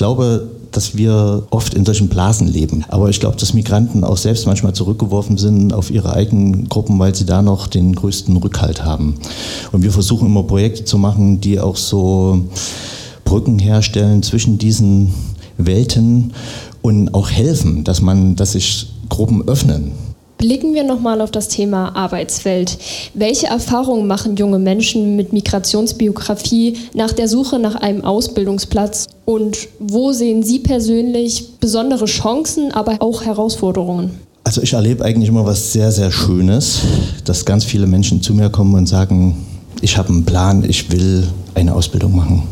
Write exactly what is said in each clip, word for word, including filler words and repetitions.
glaube, dass wir oft in solchen Blasen leben. Aber ich glaube, dass Migranten auch selbst manchmal zurückgeworfen sind auf ihre eigenen Gruppen, weil sie da noch den größten Rückhalt haben. Und wir versuchen immer Projekte zu machen, die auch so Brücken herstellen zwischen diesen Welten und auch helfen, dass man, dass sich Gruppen öffnen. Blicken wir nochmal auf das Thema Arbeitswelt. Welche Erfahrungen machen junge Menschen mit Migrationsbiografie nach der Suche nach einem Ausbildungsplatz? Und wo sehen Sie persönlich besondere Chancen, aber auch Herausforderungen? Also ich erlebe eigentlich immer was sehr, sehr Schönes, dass ganz viele Menschen zu mir kommen und sagen, ich habe einen Plan, ich will eine Ausbildung machen.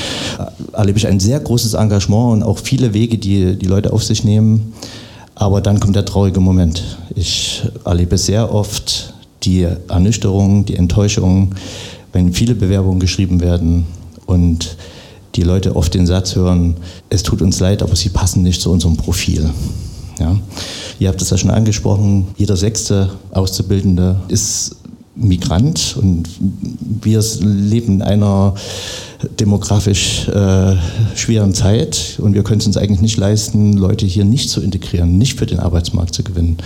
Erlebe ich ein sehr großes Engagement und auch viele Wege, die die Leute auf sich nehmen. Aber dann kommt der traurige Moment. Ich erlebe sehr oft die Ernüchterung, die Enttäuschung, wenn viele Bewerbungen geschrieben werden und die Leute oft den Satz hören, es tut uns leid, aber sie passen nicht zu unserem Profil. Ja. Ihr habt es ja schon angesprochen, jeder sechste Auszubildende ist Migrant und wir leben in einer demografisch äh, schweren Zeit und wir können es uns eigentlich nicht leisten, Leute hier nicht zu integrieren, nicht für den Arbeitsmarkt zu gewinnen.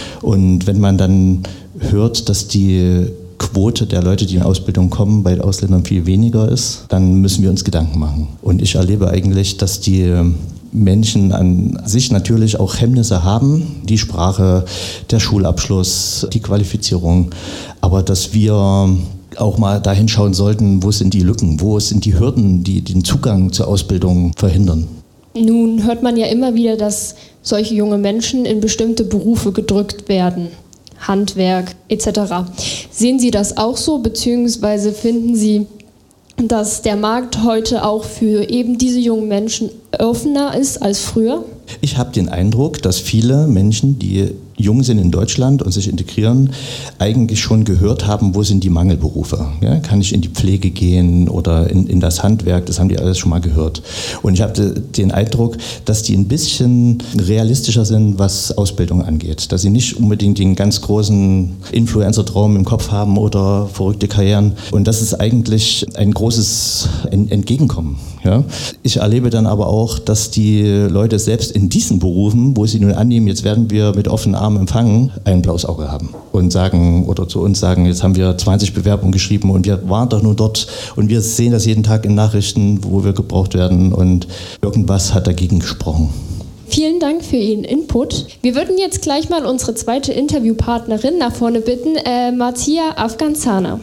Und wenn man dann hört, dass die Quote der Leute, die in Ausbildung kommen, bei Ausländern viel weniger ist, dann müssen wir uns Gedanken machen. Und ich erlebe eigentlich, dass die Menschen an sich natürlich auch Hemmnisse haben, die Sprache, der Schulabschluss, die Qualifizierung, aber dass wir auch mal dahin schauen sollten, wo sind die Lücken, wo sind die Hürden, die den Zugang zur Ausbildung verhindern. Nun hört man ja immer wieder, dass solche junge Menschen in bestimmte Berufe gedrückt werden, Handwerk et cetera. Sehen Sie das auch so, beziehungsweise finden Sie, dass der Markt heute auch für eben diese jungen Menschen offener ist als früher? Ich habe den Eindruck, dass viele Menschen, die jung sind in Deutschland und sich integrieren, eigentlich schon gehört haben, wo sind die Mangelberufe. Ja, kann ich in die Pflege gehen oder in, in das Handwerk, das haben die alles schon mal gehört. Und ich habe den Eindruck, dass die ein bisschen realistischer sind, was Ausbildung angeht. Dass sie nicht unbedingt den ganz großen Influencer-Traum im Kopf haben oder verrückte Karrieren. Und das ist eigentlich ein großes Entgegenkommen. Ja. Ich erlebe dann aber auch, dass die Leute selbst in diesen Berufen, wo sie nun annehmen, jetzt werden wir mit offenen Armen empfangen, ein blaues Auge haben und sagen oder zu uns sagen, jetzt haben wir zwanzig Bewerbungen geschrieben und wir waren doch nur dort und wir sehen das jeden Tag in Nachrichten, wo wir gebraucht werden und irgendwas hat dagegen gesprochen. Vielen Dank für Ihren Input. Wir würden jetzt gleich mal unsere zweite Interviewpartnerin nach vorne bitten, äh, Marcia Afganzana.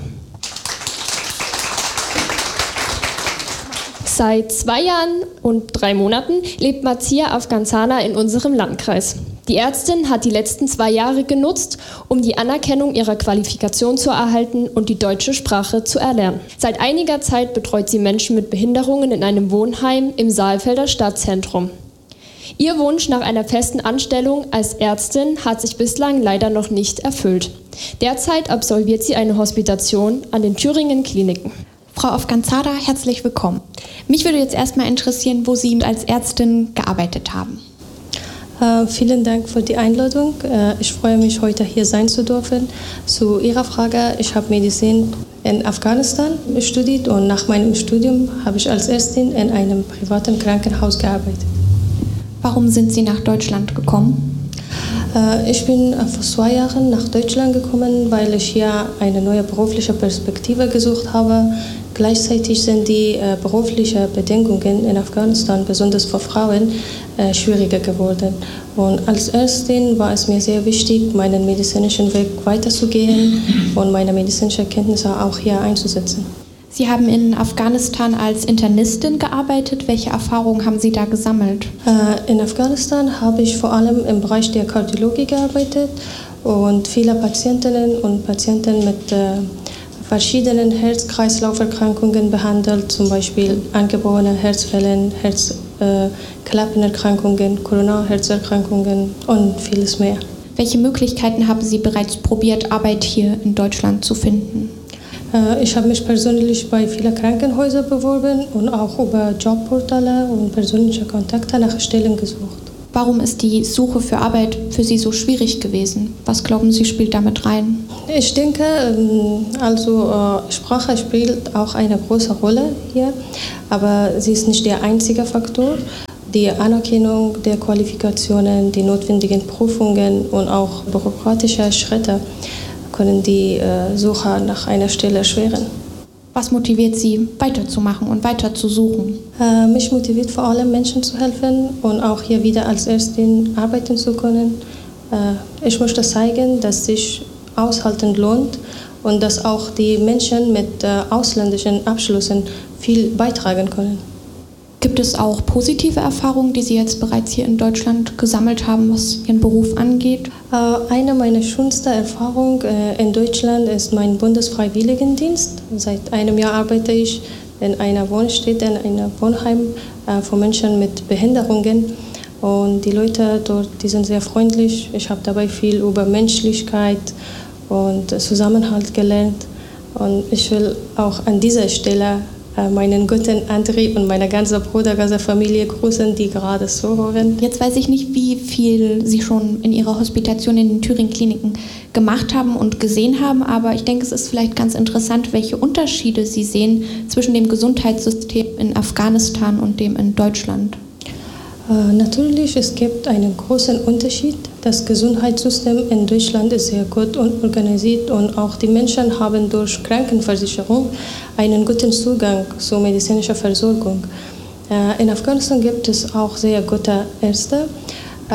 Seit zwei Jahren und drei Monaten lebt Marcia Afganzana in unserem Landkreis. Die Ärztin hat die letzten zwei Jahre genutzt, um die Anerkennung ihrer Qualifikation zu erhalten und die deutsche Sprache zu erlernen. Seit einiger Zeit betreut sie Menschen mit Behinderungen in einem Wohnheim im Saalfelder Stadtzentrum. Ihr Wunsch nach einer festen Anstellung als Ärztin hat sich bislang leider noch nicht erfüllt. Derzeit absolviert sie eine Hospitation an den Thüringen Kliniken. Frau Afganzana, herzlich willkommen. Mich würde jetzt erstmal interessieren, wo Sie als Ärztin gearbeitet haben. Äh, vielen Dank für die Einladung. Äh, ich freue mich, heute hier sein zu dürfen. Zu Ihrer Frage, ich habe Medizin in Afghanistan studiert und nach meinem Studium habe ich als Ärztin in einem privaten Krankenhaus gearbeitet. Warum sind Sie nach Deutschland gekommen? Äh, ich bin vor zwei Jahren nach Deutschland gekommen, weil ich hier eine neue berufliche Perspektive gesucht habe. Gleichzeitig sind die äh, beruflichen Bedingungen in Afghanistan, besonders für Frauen, äh, schwieriger geworden. Und als Ärztin war es mir sehr wichtig, meinen medizinischen Weg weiterzugehen und meine medizinischen Kenntnisse auch hier einzusetzen. Sie haben in Afghanistan als Internistin gearbeitet. Welche Erfahrungen haben Sie da gesammelt? Äh, in Afghanistan habe ich vor allem im Bereich der Kardiologie gearbeitet und viele Patientinnen und Patienten mit äh, verschiedenen Herz-Kreislauf-Erkrankungen behandelt, zum Beispiel angeborene Herzfehler, Herzklappenerkrankungen, Koronarherzerkrankungen und vieles mehr. Welche Möglichkeiten haben Sie bereits probiert, Arbeit hier in Deutschland zu finden? Ich habe mich persönlich bei vielen Krankenhäusern beworben und auch über Jobportale und persönliche Kontakte nach Stellen gesucht. Warum ist die Suche für Arbeit für Sie so schwierig gewesen? Was glauben Sie, spielt damit rein? Ich denke, also Sprache spielt auch eine große Rolle hier, aber sie ist nicht der einzige Faktor. die Anerkennung der Qualifikationen, die notwendigen Prüfungen und auch bürokratische Schritte können die äh, Sucher nach einer Stelle erschweren. Was motiviert Sie, weiterzumachen und weiter zu suchen? Äh, mich motiviert vor allem, Menschen zu helfen und auch hier wieder als Ärztin arbeiten zu können. Äh, ich möchte zeigen, dass sich Aushalten lohnt und dass auch die Menschen mit äh, ausländischen Abschlüssen viel beitragen können. Gibt es auch positive Erfahrungen, die Sie jetzt bereits hier in Deutschland gesammelt haben, was Ihren Beruf angeht? Äh, eine meiner schönsten Erfahrungen äh, in Deutschland ist mein Bundesfreiwilligendienst. Seit einem Jahr arbeite ich in einer Wohnstätte, in einem Wohnheim äh, für Menschen mit Behinderungen. Und die Leute dort, die sind sehr freundlich. Ich habe dabei viel über Menschlichkeit und Zusammenhalt gelernt. Und ich will auch an dieser Stelle meinen guten André und meine ganze Brudergasse-Familie grüßen, die gerade zuhören. Jetzt weiß ich nicht, wie viel Sie schon in Ihrer Hospitation in den Thüringen-Kliniken gemacht haben und gesehen haben, aber ich denke, es ist vielleicht ganz interessant, welche Unterschiede Sie sehen zwischen dem Gesundheitssystem in Afghanistan und dem in Deutschland. Äh, natürlich, es gibt einen großen Unterschied. Das Gesundheitssystem in Deutschland ist sehr gut organisiert und auch die Menschen haben durch Krankenversicherung einen guten Zugang zur medizinischen Versorgung. Äh, in Afghanistan gibt es auch sehr gute Ärzte, äh,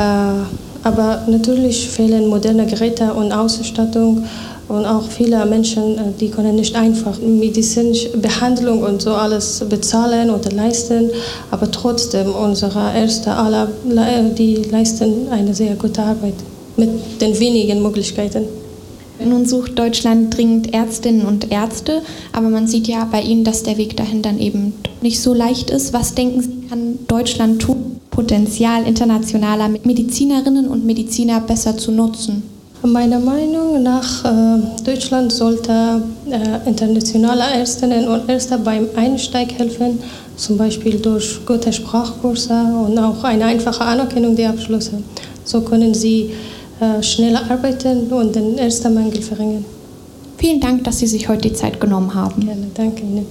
aber natürlich fehlen moderne Geräte und Ausstattung und auch viele Menschen, die können nicht einfach medizinische Behandlung und so alles bezahlen oder leisten, aber trotzdem unsere Ärzte alle, die leisten eine sehr gute Arbeit mit den wenigen Möglichkeiten. Nun sucht Deutschland dringend Ärztinnen und Ärzte, aber man sieht ja bei Ihnen, dass der Weg dahin dann eben nicht so leicht ist. Was denken Sie, kann Deutschland tun, Potenzial internationaler Medizinerinnen und Mediziner besser zu nutzen? Meiner Meinung nach, äh, Deutschland sollte äh, internationale Ärztinnen und Ärzte beim Einstieg helfen, zum Beispiel durch gute Sprachkurse und auch eine einfache Anerkennung der Abschlüsse. So können sie äh, schneller arbeiten und den Ärztemangel verringern. Vielen Dank, dass Sie sich heute die Zeit genommen haben. Gerne, danke Ihnen.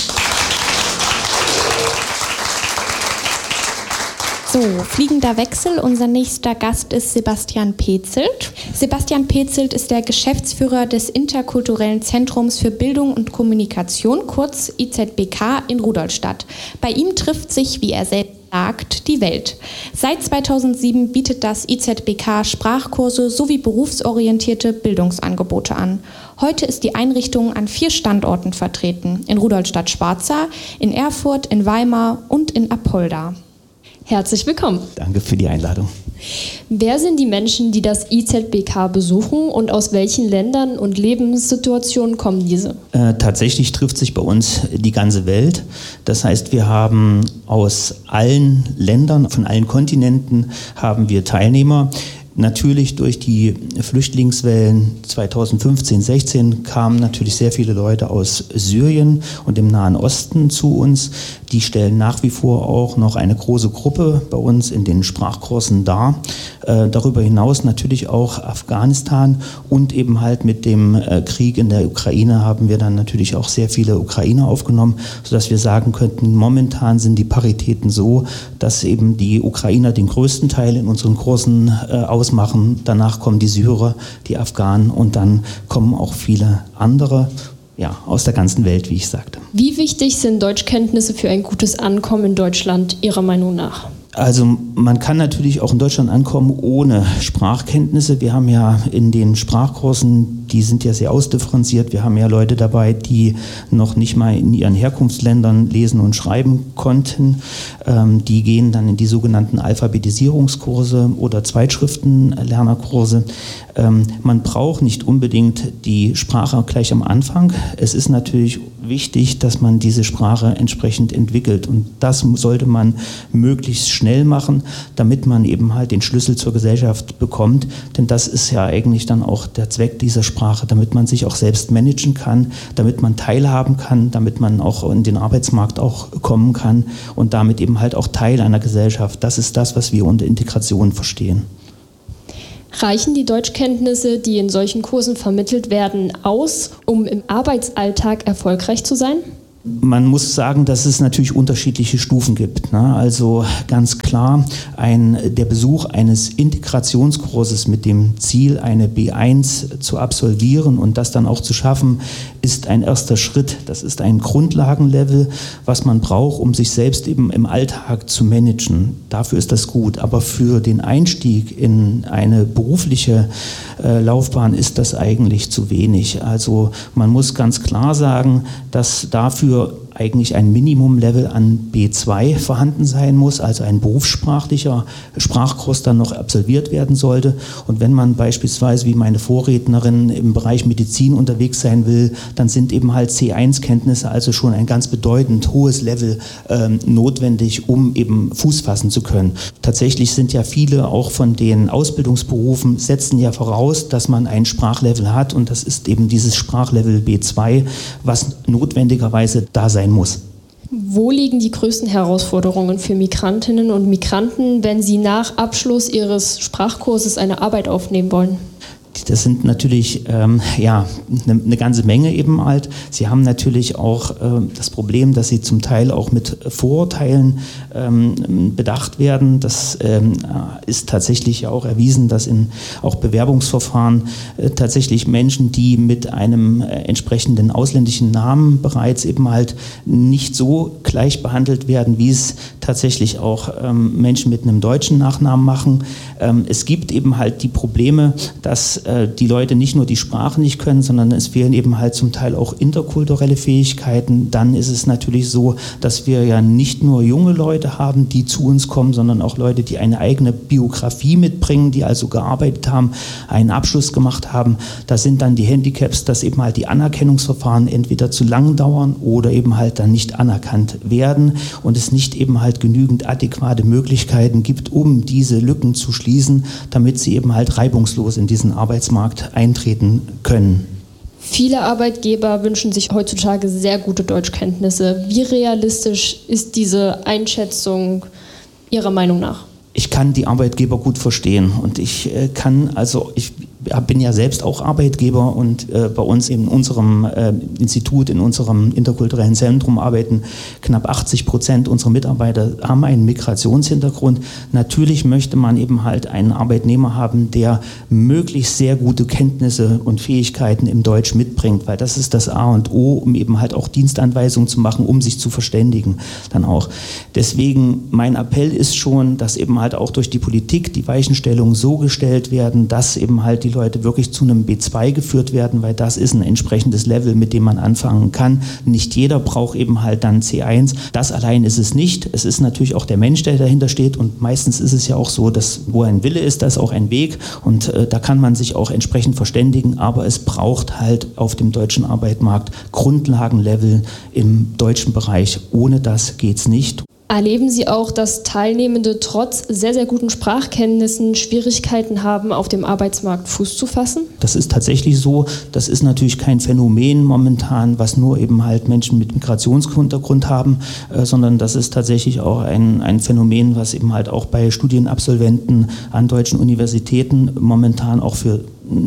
So, fliegender Wechsel. Unser nächster Gast ist Sebastian Petzelt. Sebastian Petzelt ist der Geschäftsführer des Interkulturellen Zentrums für Bildung und Kommunikation, kurz I Z B K, in Rudolstadt. Bei ihm trifft sich, wie er selbst sagt, die Welt. Seit zweitausendsieben bietet das I Z B K Sprachkurse sowie berufsorientierte Bildungsangebote an. Heute ist die Einrichtung an vier Standorten vertreten: in Rudolstadt-Schwarza, in Erfurt, in Weimar und in Apolda. Herzlich willkommen. Danke für die Einladung. Wer sind die Menschen, die das I Z B K besuchen und aus welchen Ländern und Lebenssituationen kommen diese? Äh, tatsächlich trifft sich bei uns die ganze Welt. Das heißt, wir haben aus allen Ländern, von allen Kontinenten haben wir Teilnehmer. Natürlich durch die Flüchtlingswellen zweitausendfünfzehn, sechzehn kamen natürlich sehr viele Leute aus Syrien und dem Nahen Osten zu uns. Die stellen nach wie vor auch noch eine große Gruppe bei uns in den Sprachkursen dar. Äh, darüber hinaus natürlich auch Afghanistan und eben halt mit dem äh, Krieg in der Ukraine haben wir dann natürlich auch sehr viele Ukrainer aufgenommen, sodass wir sagen könnten, momentan sind die Paritäten so, dass eben die Ukrainer den größten Teil in unseren Kursen äh, ausmachen. Danach kommen die Syrer, die Afghanen und dann kommen auch viele andere. Ja, aus der ganzen Welt, wie ich sagte. Wie wichtig sind Deutschkenntnisse für ein gutes Ankommen in Deutschland Ihrer Meinung nach? Also man kann natürlich auch in Deutschland ankommen ohne Sprachkenntnisse. Wir haben ja in den Sprachkursen, die sind ja sehr ausdifferenziert. Wir haben ja Leute dabei, die noch nicht mal in ihren Herkunftsländern lesen und schreiben konnten. Ähm, die gehen dann in die sogenannten Alphabetisierungskurse oder Zweitschriftenlernerkurse. Ähm, man braucht nicht unbedingt die Sprache gleich am Anfang. Es ist natürlich wichtig, dass man diese Sprache entsprechend entwickelt. Und das sollte man möglichst schnell machen, damit man eben halt den Schlüssel zur Gesellschaft bekommt. Denn das ist ja eigentlich dann auch der Zweck dieser Sprache, damit man sich auch selbst managen kann, damit man teilhaben kann, damit man auch in den Arbeitsmarkt auch kommen kann und damit eben halt auch Teil einer Gesellschaft. Das ist das, was wir unter Integration verstehen. Reichen die Deutschkenntnisse, die in solchen Kursen vermittelt werden, aus, um im Arbeitsalltag erfolgreich zu sein? Man muss sagen, dass es natürlich unterschiedliche Stufen gibt. Ne? Also ganz klar, ein, der Besuch eines Integrationskurses mit dem Ziel, eine B eins zu absolvieren und das dann auch zu schaffen, ist ein erster Schritt. Das ist ein Grundlagenlevel, was man braucht, um sich selbst eben im Alltag zu managen. Dafür ist das gut. Aber für den Einstieg in eine berufliche äh, Laufbahn ist das eigentlich zu wenig. Also man muss ganz klar sagen, dass dafür eigentlich ein Minimumlevel an B zwei vorhanden sein muss, also ein berufssprachlicher Sprachkurs dann noch absolviert werden sollte. Und wenn man beispielsweise wie meine Vorrednerin im Bereich Medizin unterwegs sein will, dann sind eben halt C eins Kenntnisse, also schon ein ganz bedeutend hohes Level ähm, notwendig, um eben Fuß fassen zu können. Tatsächlich sind ja viele auch von den Ausbildungsberufen setzen ja voraus, dass man ein Sprachlevel hat und das ist eben dieses Sprachlevel B zwei, was notwendigerweise da sein muss. Wo liegen die größten Herausforderungen für Migrantinnen und Migranten, wenn sie nach Abschluss ihres Sprachkurses eine Arbeit aufnehmen wollen? Das sind natürlich ähm, ja, eine, eine ganze Menge eben halt. Sie haben natürlich auch äh, das Problem, dass sie zum Teil auch mit Vorurteilen ähm, bedacht werden. Das ähm, ist tatsächlich ja auch erwiesen, dass in auch Bewerbungsverfahren äh, tatsächlich Menschen, die mit einem äh, entsprechenden ausländischen Namen bereits eben halt nicht so gleich behandelt werden, wie es tatsächlich auch ähm, Menschen mit einem deutschen Nachnamen machen. Ähm, es gibt eben halt die Probleme, dass die Leute nicht nur die Sprache nicht können, sondern es fehlen eben halt zum Teil auch interkulturelle Fähigkeiten. Dann ist es natürlich so, dass wir ja nicht nur junge Leute haben, die zu uns kommen, sondern auch Leute, die eine eigene Biografie mitbringen, die also gearbeitet haben, einen Abschluss gemacht haben. Da sind dann die Handicaps, dass eben halt die Anerkennungsverfahren entweder zu lang dauern oder eben halt dann nicht anerkannt werden und es nicht eben halt genügend adäquate Möglichkeiten gibt, um diese Lücken zu schließen, damit sie eben halt reibungslos in diesen Arbeitsmarkt eintreten können. Viele Arbeitgeber wünschen sich heutzutage sehr gute Deutschkenntnisse. Wie realistisch ist diese Einschätzung Ihrer Meinung nach? Ich kann die Arbeitgeber gut verstehen und ich äh, kann, also ich bin ja selbst auch Arbeitgeber und äh, bei uns in unserem äh, Institut, in unserem interkulturellen Zentrum arbeiten knapp achtzig Prozent unserer Mitarbeiter haben einen Migrationshintergrund. Natürlich möchte man eben halt einen Arbeitnehmer haben, der möglichst sehr gute Kenntnisse und Fähigkeiten im Deutsch mitbringt, weil das ist das A und O, um eben halt auch Dienstanweisungen zu machen, um sich zu verständigen dann auch. Deswegen mein Appell ist schon, dass eben halt auch durch die Politik die Weichenstellungen so gestellt werden, dass eben halt die Leute wirklich zu einem B zwei geführt werden, weil das ist ein entsprechendes Level, mit dem man anfangen kann. Nicht jeder braucht eben halt dann C eins. Das allein ist es nicht. Es ist natürlich auch der Mensch, der dahinter steht und meistens ist es ja auch so, dass wo ein Wille ist, da ist auch ein Weg und äh, da kann man sich auch entsprechend verständigen, aber es braucht halt auf dem deutschen Arbeitsmarkt Grundlagenlevel im deutschen Bereich. Ohne das geht's nicht. Erleben Sie auch, dass Teilnehmende trotz sehr, sehr guten Sprachkenntnissen Schwierigkeiten haben, auf dem Arbeitsmarkt Fuß zu fassen? Das ist tatsächlich so. Das ist natürlich kein Phänomen momentan, was nur eben halt Menschen mit Migrationshintergrund haben, äh, sondern das ist tatsächlich auch ein, ein Phänomen, was eben halt auch bei Studienabsolventen an deutschen Universitäten momentan auch für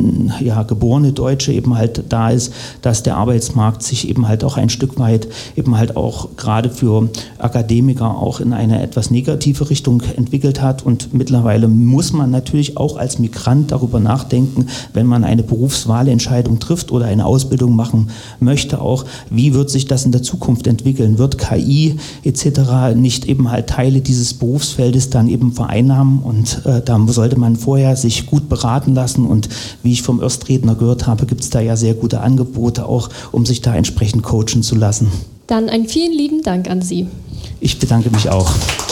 ja, geborene Deutsche eben halt da ist, dass der Arbeitsmarkt sich eben halt auch ein Stück weit eben halt auch gerade für Akademiker auch in eine etwas negative Richtung entwickelt hat und mittlerweile muss man natürlich auch als Migrant darüber nachdenken, wenn man eine Berufswahlentscheidung trifft oder eine Ausbildung machen möchte auch, wie wird sich das in der Zukunft entwickeln? Wird K I et cetera nicht eben halt Teile dieses Berufsfeldes dann eben vereinnahmen und äh, da sollte man vorher sich gut beraten lassen und wie ich vom Erstredner gehört habe, gibt es da ja sehr gute Angebote auch, um sich da entsprechend coachen zu lassen. Dann einen vielen lieben Dank an Sie. Ich bedanke mich auch.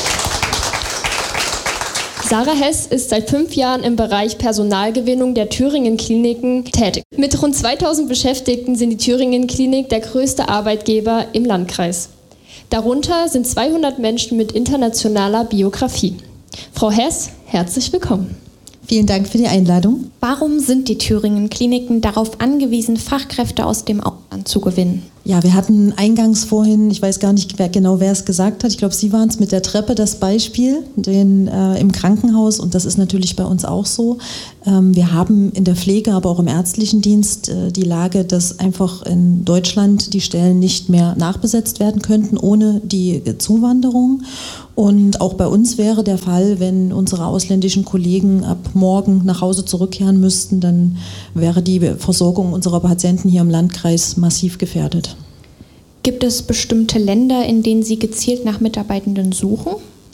Sarah Hess ist seit fünf Jahren im Bereich Personalgewinnung der Thüringen Kliniken tätig. Mit rund zweitausend Beschäftigten sind die Thüringen Klinik der größte Arbeitgeber im Landkreis. Darunter sind zweihundert Menschen mit internationaler Biografie. Frau Hess, herzlich willkommen. Vielen Dank für die Einladung. Warum sind die Thüringen Kliniken darauf angewiesen, Fachkräfte aus dem dran zu gewinnen. Ja, wir hatten eingangs vorhin, ich weiß gar nicht wer, genau, wer es gesagt hat, ich glaube, Sie waren es mit der Treppe, das Beispiel den, äh, im Krankenhaus, und das ist natürlich bei uns auch so. Ähm, wir haben in der Pflege, aber auch im ärztlichen Dienst äh, die Lage, dass einfach in Deutschland die Stellen nicht mehr nachbesetzt werden könnten ohne die Zuwanderung. Und auch bei uns wäre der Fall, wenn unsere ausländischen Kollegen ab morgen nach Hause zurückkehren müssten, dann wäre die Versorgung unserer Patienten hier im Landkreis massiv gefährdet. Gibt es bestimmte Länder, in denen Sie gezielt nach Mitarbeitenden suchen?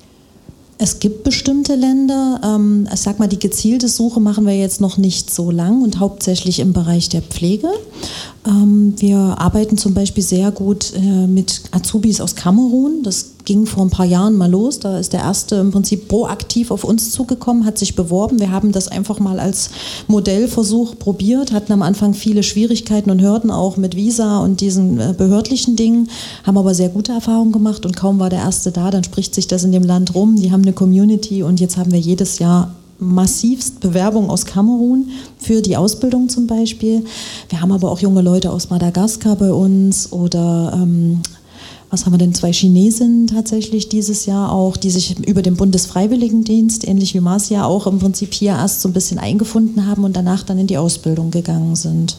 Es gibt bestimmte Länder, ähm, ich sag mal, die gezielte Suche machen wir jetzt noch nicht so lang und hauptsächlich im Bereich der Pflege. Ähm, wir arbeiten zum Beispiel sehr gut äh, mit Azubis aus Kamerun. Das ging vor ein paar Jahren mal los. Da ist der erste im Prinzip proaktiv auf uns zugekommen, hat sich beworben. Wir haben das einfach mal als Modellversuch probiert, hatten am Anfang viele Schwierigkeiten und Hürden auch mit Visa und diesen äh, behördlichen Dingen, haben aber sehr gute Erfahrungen gemacht und kaum war der erste da, dann spricht sich das in dem Land rum. Die haben eine Community und jetzt haben wir jedes Jahr massivst Bewerbungen aus Kamerun für die Ausbildung zum Beispiel. Wir haben aber auch junge Leute aus Madagaskar bei uns oder ähm, was haben wir denn, zwei Chinesen tatsächlich dieses Jahr auch, die sich über den Bundesfreiwilligendienst, ähnlich wie Marcia, auch im Prinzip hier erst so ein bisschen eingefunden haben und danach dann in die Ausbildung gegangen sind.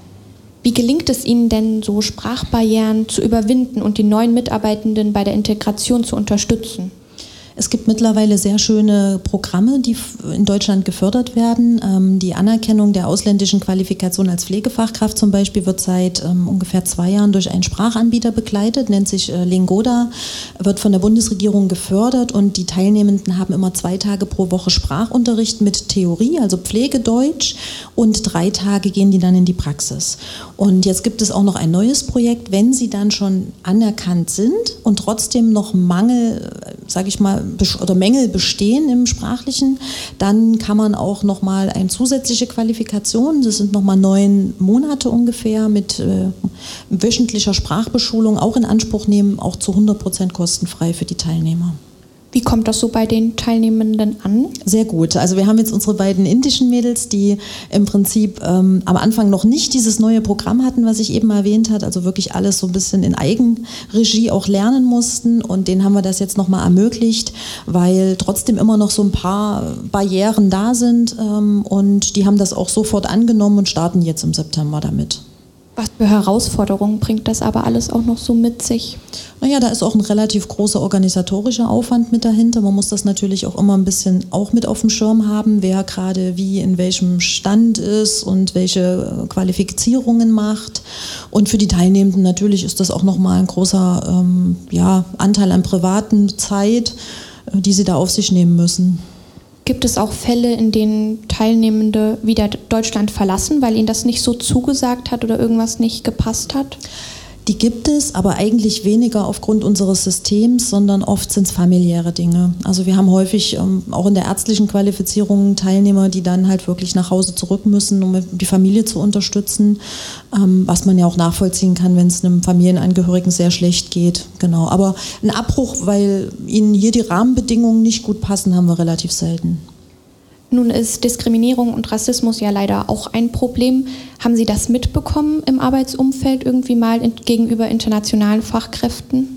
Wie gelingt es Ihnen denn, so Sprachbarrieren zu überwinden und die neuen Mitarbeitenden bei der Integration zu unterstützen? Es gibt mittlerweile sehr schöne Programme, die in Deutschland gefördert werden. Die Anerkennung der ausländischen Qualifikation als Pflegefachkraft zum Beispiel wird seit ähm, ungefähr zwei Jahren durch einen Sprachanbieter begleitet, nennt sich äh, Lingoda, wird von der Bundesregierung gefördert und die Teilnehmenden haben immer zwei Tage pro Woche Sprachunterricht mit Theorie, also Pflegedeutsch, und drei Tage gehen die dann in die Praxis. Und jetzt gibt es auch noch ein neues Projekt, wenn sie dann schon anerkannt sind und trotzdem noch Mangel, sage ich mal, oder Mängel bestehen im Sprachlichen, dann kann man auch nochmal eine zusätzliche Qualifikation, das sind nochmal neun Monate ungefähr, mit äh, wöchentlicher Sprachbeschulung auch in Anspruch nehmen, auch zu hundert Prozent kostenfrei für die Teilnehmer. Wie kommt das so bei den Teilnehmenden an? Sehr gut. Also wir haben jetzt unsere beiden indischen Mädels, die im Prinzip ähm, am Anfang noch nicht dieses neue Programm hatten, was ich eben erwähnt habe, also wirklich alles so ein bisschen in Eigenregie auch lernen mussten und denen haben wir das jetzt nochmal ermöglicht, weil trotzdem immer noch so ein paar Barrieren da sind ähm, und die haben das auch sofort angenommen und starten jetzt im September damit. Was für Herausforderungen bringt das aber alles auch noch so mit sich? Naja, da ist auch ein relativ großer organisatorischer Aufwand mit dahinter. Man muss das natürlich auch immer ein bisschen auch mit auf dem Schirm haben, wer gerade wie in welchem Stand ist und welche Qualifizierungen macht. Und für die Teilnehmenden natürlich ist das auch nochmal ein großer ähm, ja, Anteil an privaten Zeit, die sie da auf sich nehmen müssen. Gibt es auch Fälle, in denen Teilnehmende wieder Deutschland verlassen, weil ihnen das nicht so zugesagt hat oder irgendwas nicht gepasst hat? Die gibt es, aber eigentlich weniger aufgrund unseres Systems, sondern oft sind es familiäre Dinge. Also wir haben häufig ähm, auch in der ärztlichen Qualifizierung Teilnehmer, die dann halt wirklich nach Hause zurück müssen, um die Familie zu unterstützen, ähm, was man ja auch nachvollziehen kann, wenn es einem Familienangehörigen sehr schlecht geht. Genau. Aber ein Abbruch, weil ihnen hier die Rahmenbedingungen nicht gut passen, haben wir relativ selten. Nun ist Diskriminierung und Rassismus ja leider auch ein Problem. Haben Sie das mitbekommen im Arbeitsumfeld irgendwie mal in, gegenüber internationalen Fachkräften?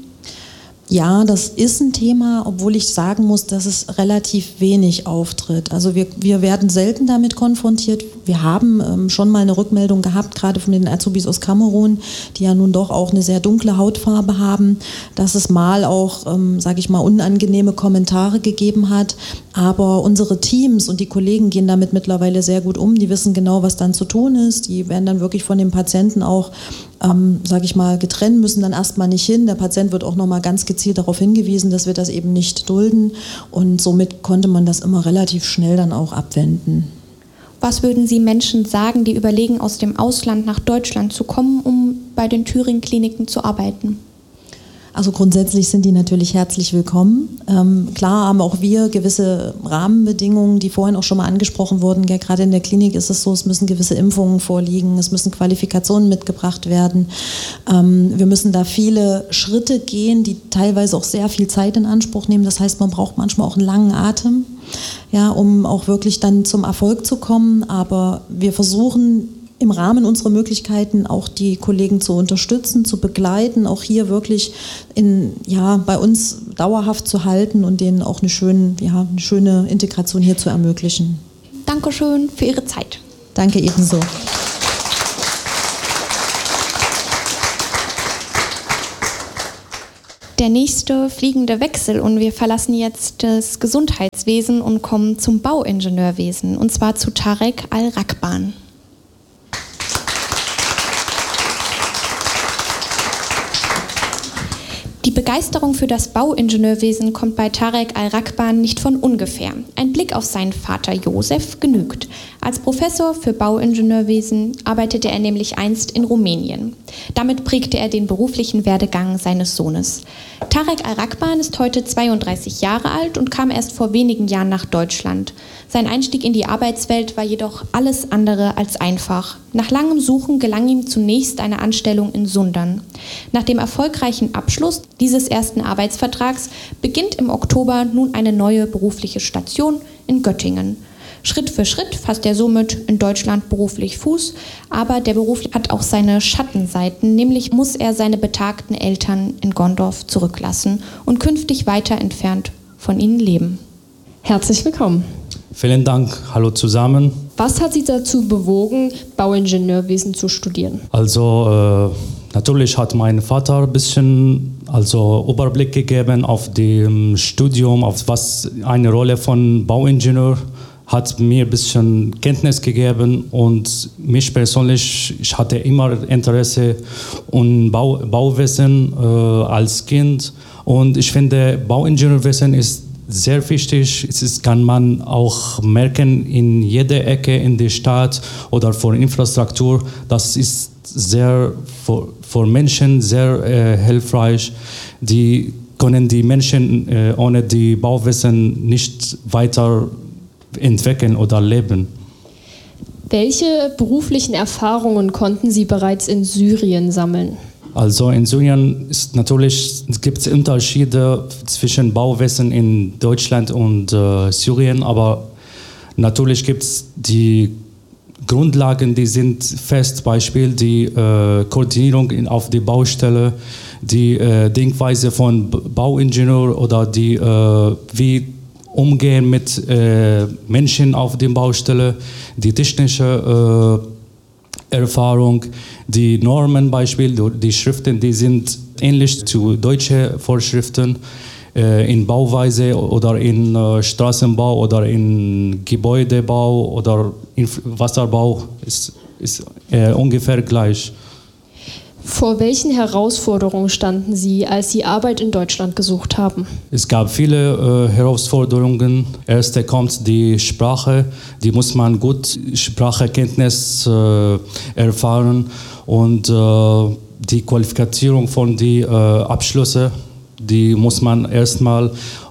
Ja, das ist ein Thema, obwohl ich sagen muss, dass es relativ wenig auftritt. Also wir, wir werden selten damit konfrontiert. Wir haben ähm, schon mal eine Rückmeldung gehabt, gerade von den Azubis aus Kamerun, die ja nun doch auch eine sehr dunkle Hautfarbe haben, dass es mal auch, ähm, sage ich mal, unangenehme Kommentare gegeben hat. Aber unsere Teams und die Kollegen gehen damit mittlerweile sehr gut um. Die wissen genau, was dann zu tun ist. Die werden dann wirklich von den Patienten auch, ähm, sage ich mal, getrennt, müssen dann erstmal nicht hin. Der Patient wird auch nochmal ganz gezielt darauf hingewiesen, dass wir das eben nicht dulden. Und somit konnte man das immer relativ schnell dann auch abwenden. Was würden Sie Menschen sagen, die überlegen, aus dem Ausland nach Deutschland zu kommen, um bei den Thüringen-Kliniken zu arbeiten? Also grundsätzlich sind die natürlich herzlich willkommen. Ähm, klar haben auch wir gewisse Rahmenbedingungen, die vorhin auch schon mal angesprochen wurden. Ja, gerade in der Klinik ist es so, es müssen gewisse Impfungen vorliegen, es müssen Qualifikationen mitgebracht werden. Ähm, wir müssen da viele Schritte gehen, die teilweise auch sehr viel Zeit in Anspruch nehmen. Das heißt, man braucht manchmal auch einen langen Atem, ja, um auch wirklich dann zum Erfolg zu kommen. Aber wir versuchen im Rahmen unserer Möglichkeiten auch die Kollegen zu unterstützen, zu begleiten, auch hier wirklich in, ja, bei uns dauerhaft zu halten und denen auch eine schöne, ja, eine schöne Integration hier zu ermöglichen. Dankeschön für Ihre Zeit. Danke ebenso. Der nächste fliegende Wechsel und wir verlassen jetzt das Gesundheitswesen und kommen zum Bauingenieurwesen und zwar zu Tarek Al-Rakban. Die Begeisterung für das Bauingenieurwesen kommt bei Tarek Al-Rakban nicht von ungefähr. Ein Blick auf seinen Vater Josef genügt. Als Professor für Bauingenieurwesen arbeitete er nämlich einst in Rumänien. Damit prägte er den beruflichen Werdegang seines Sohnes. Tarek Al-Rakban ist heute zweiunddreißig Jahre alt und kam erst vor wenigen Jahren nach Deutschland. Sein Einstieg in die Arbeitswelt war jedoch alles andere als einfach. Nach langem Suchen gelang ihm zunächst eine Anstellung in Sundern. Nach dem erfolgreichen Abschluss dieses ersten Arbeitsvertrags beginnt im Oktober nun eine neue berufliche Station in Göttingen. Schritt für Schritt fasst er somit in Deutschland beruflich Fuß, aber der Beruf hat auch seine Schattenseiten, nämlich muss er seine betagten Eltern in Gondorf zurücklassen und künftig weiter entfernt von ihnen leben. Herzlich willkommen. Vielen Dank, hallo zusammen. Was hat Sie dazu bewogen, Bauingenieurwesen zu studieren? Also äh, natürlich hat mein Vater ein bisschen also Überblick gegeben auf dem Studium, auf was eine Rolle von Bauingenieur hat mir ein bisschen Kenntnis gegeben und mich persönlich, ich hatte immer Interesse an Bau, Bauwesen äh, als Kind und ich finde, Bauingenieurwesen ist sehr wichtig. Es kann man auch merken in jeder Ecke in der Stadt oder für Infrastruktur. Das ist sehr für, für Menschen sehr äh, hilfreich. Die können die Menschen äh, ohne die Bauwesen nicht weiter entwickeln oder leben. Welche beruflichen Erfahrungen konnten Sie bereits in Syrien sammeln? Also in Syrien ist natürlich, es gibt Unterschiede zwischen Bauwesen in Deutschland und äh, Syrien, aber natürlich gibt es die Grundlagen, die sind fest, Beispiel die äh, Koordinierung in, auf die Baustelle, die äh, Denkweise von Bauingenieur oder die äh, wie umgehen mit äh, Menschen auf der Baustelle, die technische äh, Erfahrung, die Normen, Beispiel, die Schriften, die sind ähnlich zu deutschen Vorschriften äh, in Bauweise oder in äh, Straßenbau oder in Gebäudebau oder in Wasserbau ist, ist äh, ungefähr gleich. Vor welchen Herausforderungen standen Sie, als Sie Arbeit in Deutschland gesucht haben? Es gab viele äh, Herausforderungen. Erste kommt die Sprache. Die muss man gut Sprachkenntnis äh, erfahren und äh, die Qualifikation von den äh, Abschlüssen, die muss man erstmal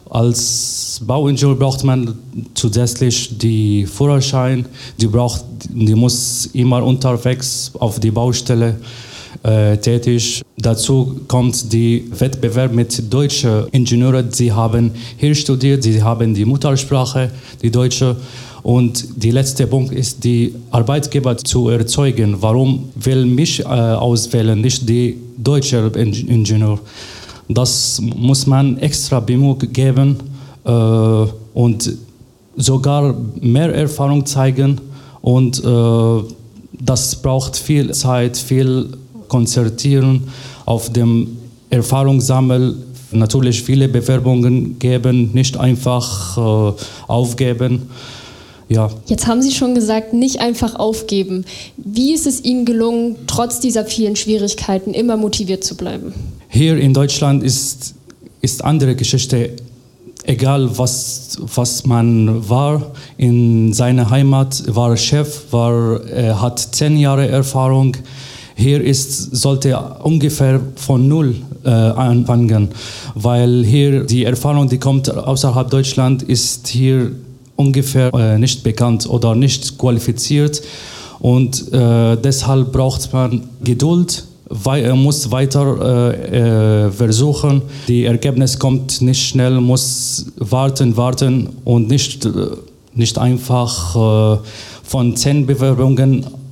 als Bauingenieur braucht man zusätzlich die Führerschein. Die braucht, die muss immer unterwegs auf die Baustelle Äh, tätig. Dazu kommt der Wettbewerb mit deutschen Ingenieuren. Sie haben hier studiert, sie haben die Muttersprache, die deutsche. Und der letzte Punkt ist, die Arbeitgeber zu erzeugen. Warum will mich äh, auswählen, nicht die deutsche Ingenieur? Das muss man extra Bemühung geben äh, und sogar mehr Erfahrung zeigen. Und äh, das braucht viel Zeit, viel konzentrieren auf dem Erfahrungssammel, natürlich viele Bewerbungen geben, nicht einfach äh, aufgeben. Ja. Jetzt haben Sie schon gesagt, nicht einfach aufgeben. Wie ist es Ihnen gelungen, trotz dieser vielen Schwierigkeiten immer motiviert zu bleiben? Hier in Deutschland ist, ist andere Geschichte. Egal was, was man war, in seiner Heimat war Chef, war, er hat zehn Jahre Erfahrung. Hier ist, sollte ungefähr von null äh, anfangen, weil hier die Erfahrung, die kommt außerhalb Deutschland, ist hier ungefähr äh, nicht bekannt oder nicht qualifiziert und äh, deshalb braucht man Geduld, weil er muss weiter äh, äh, versuchen. Die Ergebnis kommt nicht schnell, muss warten, warten und nicht, äh, nicht einfach äh, von zehn Bewerbungen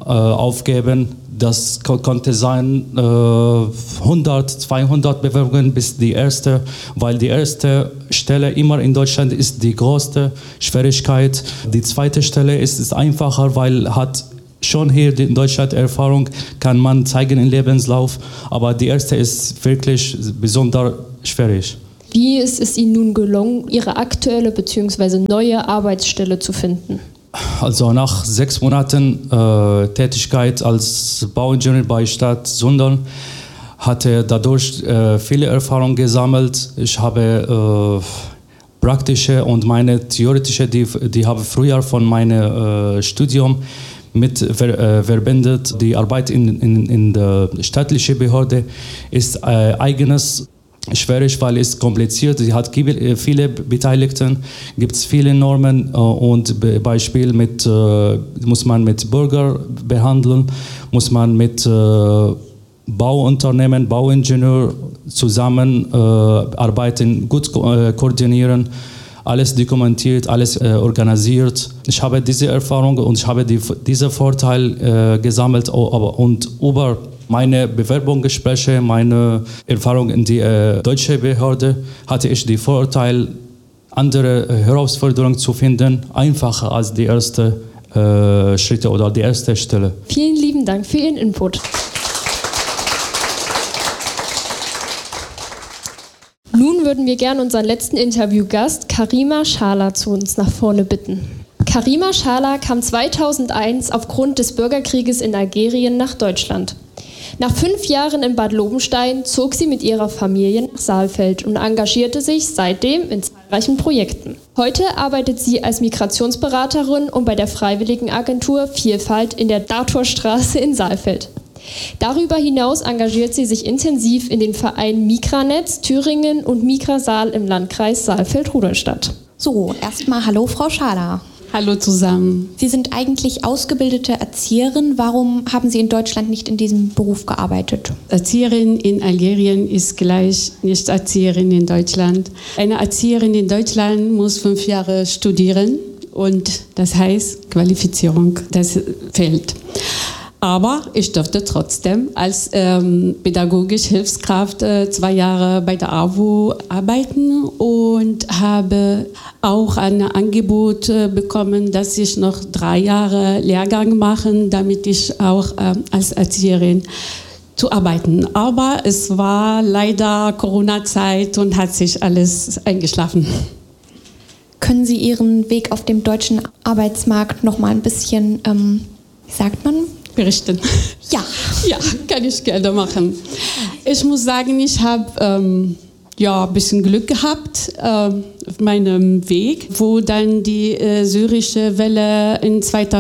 äh, aufgeben. Das ko- konnte sein äh, hundert, zweihundert Bewerbungen bis die erste, weil die erste Stelle immer in Deutschland ist die größte Schwierigkeit. Die zweite Stelle ist, ist einfacher, weil hat schon hier in Deutschland Erfahrung, kann man zeigen im Lebenslauf, aber die erste ist wirklich besonders schwierig. Wie ist es Ihnen nun gelungen, Ihre aktuelle bzw. neue Arbeitsstelle zu finden? Also nach sechs Monaten äh, Tätigkeit als Bauingenieur bei Stadt Sundern hatte dadurch äh, viele Erfahrungen gesammelt. Ich habe äh, praktische und meine theoretische, die, die habe früher von meinem äh, Studium mit ver, äh, verbindet. Die Arbeit in, in, in der staatlichen Behörde ist äh, eigenes schwierig, weil es kompliziert ist. Sie hat viele Beteiligten, gibt es viele Normen äh, und Beispiel mit äh, muss man mit Bürger behandeln, muss man mit äh, Bauunternehmen, Bauingenieur zusammen äh, arbeiten, gut ko- äh, koordinieren, alles dokumentiert, alles äh, organisiert. Ich habe diese Erfahrung und ich habe die, diesen Vorteil äh, gesammelt aber, und über meine Bewerbungsgespräche, meine Erfahrung in die äh, deutsche Behörde hatte ich den Vorteil, andere Herausforderungen zu finden, einfacher als die erste äh, Schritte oder die erste Stelle. Vielen lieben Dank für Ihren Input. Nun würden wir gerne unseren letzten Interviewgast Karima Schala zu uns nach vorne bitten. Karima Schala kam zweitausendeins aufgrund des Bürgerkrieges in Algerien nach Deutschland. Nach fünf Jahren in Bad Lobenstein zog sie mit ihrer Familie nach Saalfeld und engagierte sich seitdem in zahlreichen Projekten. Heute arbeitet sie als Migrationsberaterin und bei der Freiwilligenagentur Vielfalt in der Dartorstraße in Saalfeld. Darüber hinaus engagiert sie sich intensiv in den Vereinen Migranetz Thüringen und Migrasaal im Landkreis Saalfeld-Rudolstadt. So, erstmal hallo Frau Schala. Hallo zusammen. Sie sind eigentlich ausgebildete Erzieherin. Warum haben Sie in Deutschland nicht in diesem Beruf gearbeitet? Erzieherin in Algerien ist gleich nicht Erzieherin in Deutschland. Eine Erzieherin in Deutschland muss fünf Jahre studieren und das heißt Qualifizierung, das fehlt. Aber ich durfte trotzdem als ähm, pädagogische Hilfskraft äh, zwei Jahre bei der A W O arbeiten und habe auch ein Angebot äh, bekommen, dass ich noch drei Jahre Lehrgang mache, damit ich auch äh, als Erzieherin zu arbeiten. Aber es war leider Corona-Zeit und hat sich alles eingeschlafen. Können Sie Ihren Weg auf dem deutschen Arbeitsmarkt noch mal ein bisschen, ähm, wie sagt man, berichten? Ja. Ja, kann ich gerne machen. Ich muss sagen, ich habe ähm, ja, ein bisschen Glück gehabt ähm, auf meinem Weg, wo dann die äh, syrische Welle in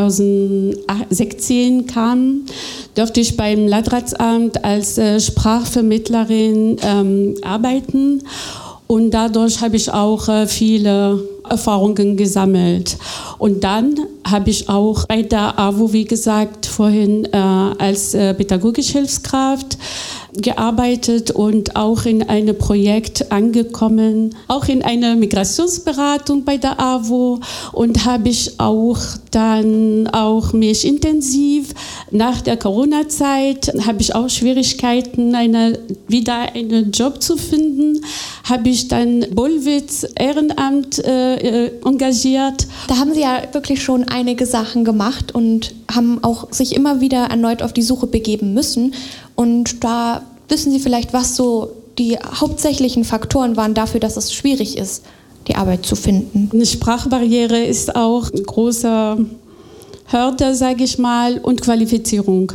zweitausendsechzehn kam, durfte ich beim Landratsamt als äh, Sprachvermittlerin ähm, arbeiten. Und dadurch habe ich auch äh, viele Erfahrungen gesammelt. Und dann habe ich auch bei der A W O, wie gesagt, vorhin äh, als äh, pädagogische Hilfskraft gearbeitet und auch in einem Projekt angekommen, auch in einer Migrationsberatung bei der A W O und habe ich auch dann auch mich intensiv nach der Corona-Zeit habe ich auch Schwierigkeiten, eine, wieder einen Job zu finden, habe ich dann Bollwitz Ehrenamt äh, engagiert. Da haben Sie ja wirklich schon einige Sachen gemacht und haben auch sich immer wieder erneut auf die Suche begeben müssen. Und da wissen Sie vielleicht, was so die hauptsächlichen Faktoren waren dafür, dass es schwierig ist, die Arbeit zu finden. Eine Sprachbarriere ist auch eine große Hürde, sage ich mal, und Qualifizierung.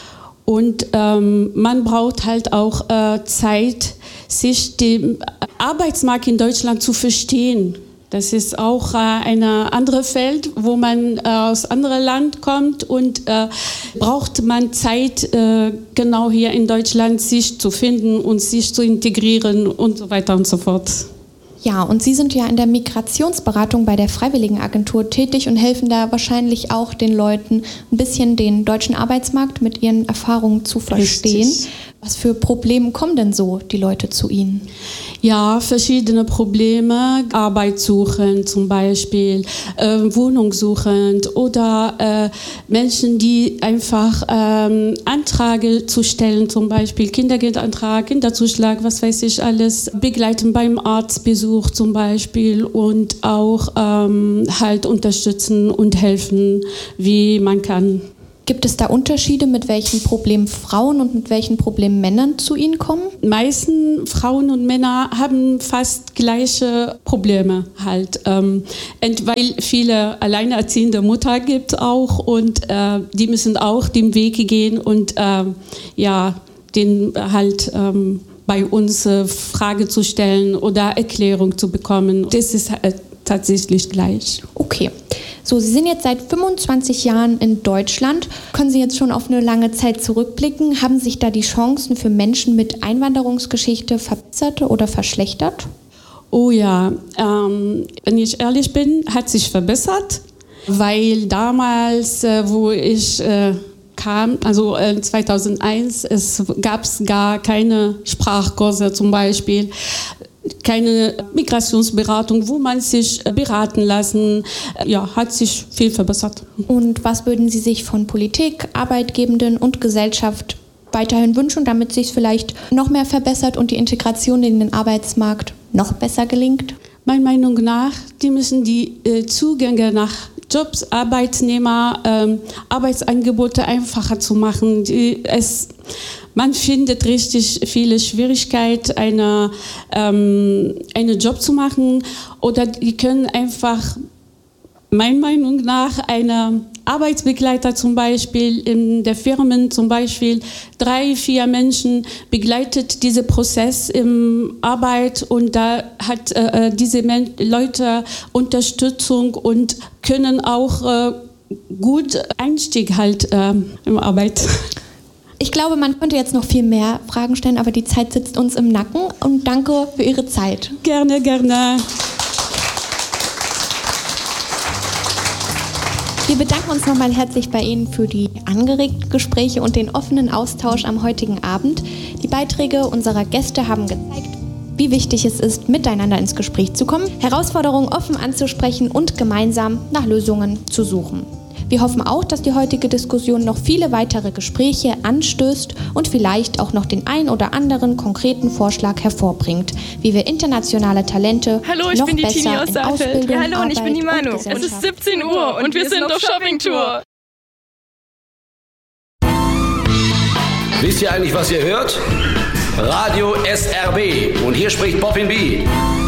Und ähm, man braucht halt auch äh, Zeit, sich den Arbeitsmarkt in Deutschland zu verstehen. Das ist auch äh, ein anderes Feld, wo man äh, aus anderem Land kommt und äh, braucht man Zeit, äh, genau hier in Deutschland sich zu finden und sich zu integrieren und so weiter und so fort. Ja, und Sie sind ja in der Migrationsberatung bei der Freiwilligenagentur tätig und helfen da wahrscheinlich auch den Leuten, ein bisschen den deutschen Arbeitsmarkt mit ihren Erfahrungen zu verstehen. Richtig. Was für Probleme kommen denn so die Leute zu Ihnen? Ja, verschiedene Probleme, Arbeit suchen zum Beispiel, äh, Wohnung suchend oder äh, Menschen, die einfach ähm, Anträge zu stellen, zum Beispiel Kindergeldantrag, Kinderzuschlag, was weiß ich alles, begleiten beim Arztbesuch zum Beispiel und auch ähm, halt unterstützen und helfen, wie man kann. Gibt es da Unterschiede, mit welchen Problemen Frauen und mit welchen Problemen Männern zu Ihnen kommen? Die meisten Frauen und Männer haben fast gleiche Probleme halt, ähm, weil viele alleinerziehende Mutter gibt auch und äh, die müssen auch den Weg gehen und äh, ja, den halt ähm, bei uns äh, Frage zu stellen oder Erklärung zu bekommen. Das ist äh, tatsächlich gleich. Okay. So, Sie sind jetzt seit fünfundzwanzig Jahren in Deutschland. Können Sie jetzt schon auf eine lange Zeit zurückblicken? Haben sich da die Chancen für Menschen mit Einwanderungsgeschichte verbessert oder verschlechtert? Oh ja, ähm, wenn ich ehrlich bin, hat sich verbessert, weil damals, äh, wo ich äh, kam, also äh, zweitausendeins, es gab gar keine Sprachkurse zum Beispiel. Keine Migrationsberatung, wo man sich beraten lassen. Ja, hat sich viel verbessert. Und was würden Sie sich von Politik, Arbeitgebenden und Gesellschaft weiterhin wünschen, damit es sich vielleicht noch mehr verbessert und die Integration in den Arbeitsmarkt noch besser gelingt? Meiner Meinung nach, die müssen die äh, Zugänge nach Jobs, Arbeitnehmer, ähm, Arbeitsangebote einfacher zu machen. Die, es, man findet richtig viele Schwierigkeiten, eine, ähm, einen Job zu machen oder die können einfach, meiner Meinung nach, eine Arbeitsbegleiter zum Beispiel in der Firmen zum Beispiel drei, vier Menschen begleitet diesen Prozess im Arbeit und da hat äh, diese Men- Leute Unterstützung und können auch äh, gut Einstieg halt äh, im Arbeit. Ich glaube, man könnte jetzt noch viel mehr Fragen stellen, aber die Zeit sitzt uns im Nacken und danke für Ihre Zeit. Gerne, gerne. Wir bedanken uns nochmal herzlich bei Ihnen für die angeregten Gespräche und den offenen Austausch am heutigen Abend. Die Beiträge unserer Gäste haben gezeigt, wie wichtig es ist, miteinander ins Gespräch zu kommen, Herausforderungen offen anzusprechen und gemeinsam nach Lösungen zu suchen. Wir hoffen auch, dass die heutige Diskussion noch viele weitere Gespräche anstößt und vielleicht auch noch den ein oder anderen konkreten Vorschlag hervorbringt, wie wir internationale Talente hallo, ich noch bin die besser Tini aus in Saalfeld. Ausbildung, Ja, hallo, und ich bin die Arbeit Manu. und Es ist siebzehn Uhr und, und wir, wir sind auf Shoppingtour. Wisst ihr eigentlich, was ihr hört? Radio S R B. Und hier spricht Bobbin B.